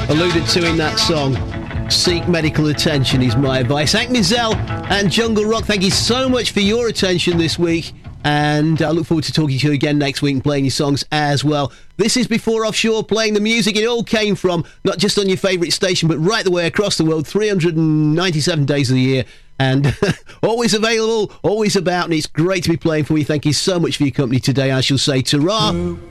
alluded to in that song. Seek medical attention is my advice. Hank Mizell and Jungle Rock, thank you so much for your attention this week. And I look forward to talking to you again next week and playing your songs as well. This is Before Offshore, playing the music it all came from, not just on your favourite station, but right the way across the world, 397 days of the year. And always available, always about, and it's great to be playing for you. Thank you so much for your company today. I shall say ta-ra.